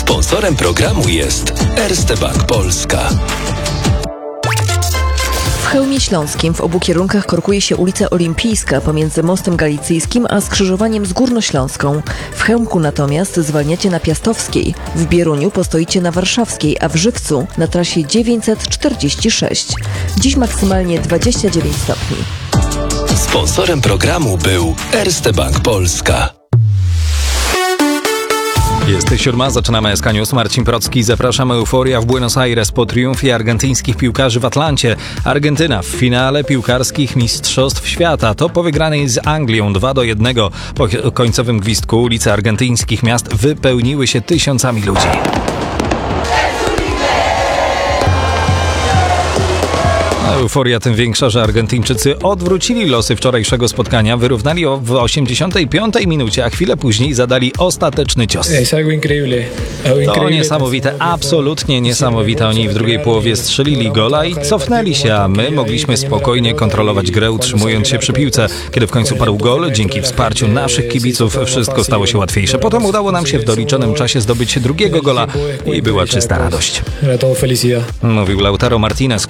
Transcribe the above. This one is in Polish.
Sponsorem programu jest Erste Bank Polska. W Chełmie Śląskim w obu kierunkach korkuje się ulica Olimpijska pomiędzy Mostem Galicyjskim a skrzyżowaniem z Górnośląską. W Chełmku natomiast zwalniacie na Piastowskiej, w Bieruniu postoicie na Warszawskiej, a w Żywcu na trasie 946. Dziś maksymalnie 29 stopni. Sponsorem programu był Erste Bank Polska. Jest 7, zaczynamy SK News. Marcin Procki, zapraszamy. Euforia w Buenos Aires po triumfie argentyńskich piłkarzy w Atlancie. Argentyna w finale piłkarskich Mistrzostw Świata. To po wygranej z Anglią 2-1. Po końcowym gwizdku ulice argentyńskich miast wypełniły się tysiącami ludzi. Euforia tym większa, że Argentyńczycy odwrócili losy wczorajszego spotkania, wyrównali w 85 minucie, a chwilę później zadali ostateczny cios. To niesamowite, absolutnie niesamowite. Oni w drugiej połowie strzelili gola i cofnęli się, a my mogliśmy spokojnie kontrolować grę, utrzymując się przy piłce. Kiedy w końcu padł gol, dzięki wsparciu naszych kibiców wszystko stało się łatwiejsze. Potem udało nam się w doliczonym czasie zdobyć drugiego gola i była czysta radość. Mówił Lautaro Martinez.